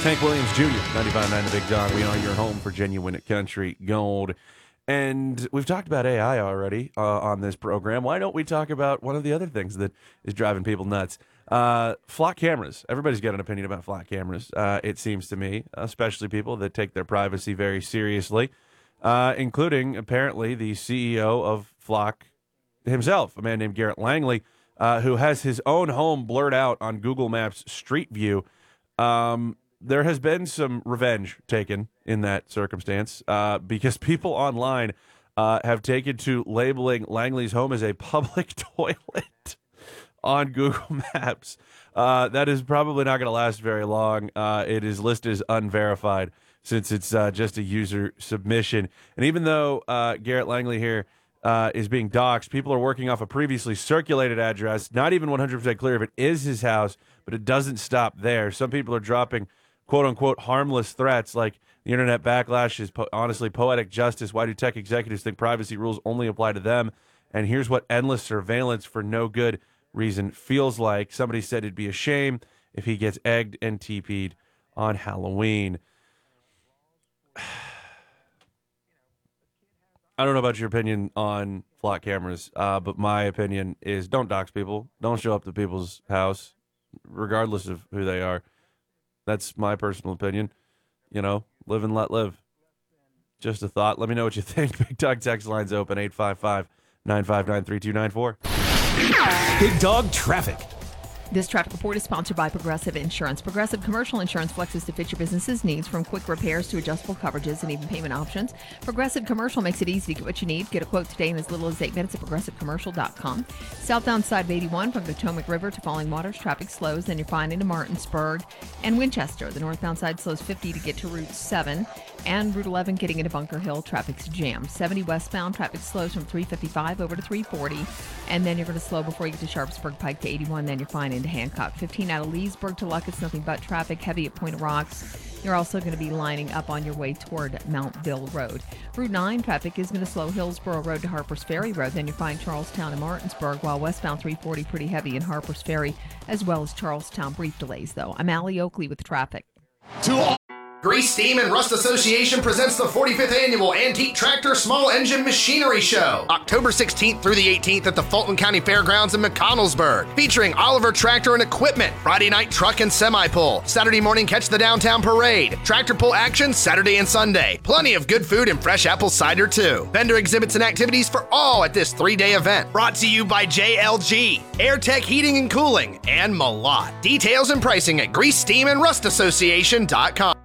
Hank Williams Jr., 95.9 The Big Dog. We are your home for genuine country gold. And we've talked about AI already on this program. Why don't we talk about one of the other things that is driving people nuts? Flock cameras. Everybody's got an opinion about flock cameras, it seems to me, especially people that take their privacy very seriously, including, apparently, the CEO of Flock himself, a man named Garrett Langley, who has his own home blurred out on Google Maps Street View. There has been some revenge taken in that circumstance because people online have taken to labeling Langley's home as a public toilet on Google Maps. That is probably not going to last very long. It is listed as unverified since it's just a user submission. And even though Garrett Langley here is being doxxed, people are working off a previously circulated address, not even 100% clear if it is his house, but it doesn't stop there. Some people are dropping quote-unquote harmless threats like the internet backlash is honestly poetic justice. Why do tech executives think privacy rules only apply to them? And here's what endless surveillance for no good reason feels like. Somebody said it'd be a shame if he gets egged and TP'd on Halloween. I don't know about your opinion on flock cameras, but my opinion is don't dox people. Don't show up to people's house, regardless of who they are. That's my personal opinion. You know, live and let live. Just a thought. Let me know what you think. Big Dog text line's open, 855-959-3294. Big Dog Traffic. This traffic report is sponsored by Progressive Insurance. Progressive Commercial Insurance flexes to fit your business's needs, from quick repairs to adjustable coverages and even payment options. Progressive Commercial makes it easy to get what you need. Get a quote today in as little as 8 minutes at progressivecommercial.com. Southbound side of 81 from the Potomac River to Falling Waters, traffic slows. Then you're fine into Martinsburg and Winchester. The northbound side slows 50 to get to Route 7. And Route 11 getting into Bunker Hill, traffic's jammed. 70 westbound, traffic slows from 355 over to 340. And then you're going to slow before you get to Sharpsburg Pike to 81. Then you're fine into Hancock. 15 out of Leesburg to Luck, it's nothing but traffic. Heavy at Point of Rocks. You're also going to be lining up on your way toward Mountville Road. Route 9 traffic is going to slow Hillsborough Road to Harpers Ferry Road. Then you find Charlestown and Martinsburg, while westbound 340 pretty heavy in Harpers Ferry, as well as Charlestown. Brief delays, though. I'm Allie Oakley with the traffic. Grease, Steam, and Rust Association presents the 45th Annual Antique Tractor Small Engine Machinery Show, October 16th through the 18th at the Fulton County Fairgrounds in McConnellsburg, featuring Oliver Tractor and Equipment, Friday night truck and semi-pull, Saturday morning catch the downtown parade, tractor pull action Saturday and Sunday, plenty of good food and fresh apple cider too. Vendor exhibits and activities for all at this 3-day event, brought to you by JLG, AirTech Heating and Cooling, and Malott. Details and pricing at greasesteamandrastassociation.com.